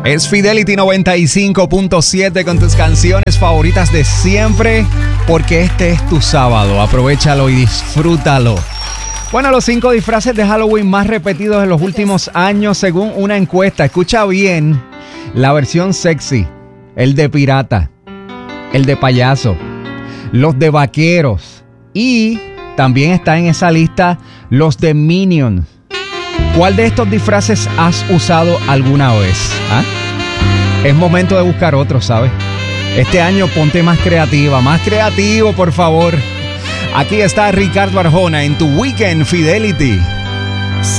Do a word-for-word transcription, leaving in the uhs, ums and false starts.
Es Fidelity noventa y cinco punto siete con tus canciones favoritas de siempre, porque este es tu sábado. Aprovéchalo y disfrútalo. Bueno, los cinco disfraces de Halloween más repetidos en los últimos años según una encuesta. Escucha bien, la versión sexy, el de pirata, el de payaso, los de vaqueros y también está en esa lista los de Minions. ¿Cuál de estos disfraces has usado alguna vez? ¿Ah? Es momento de buscar otro, ¿sabes? Este año ponte más creativa, más creativo, por favor. Aquí está Ricardo Arjona en tu Weekend Fidelity.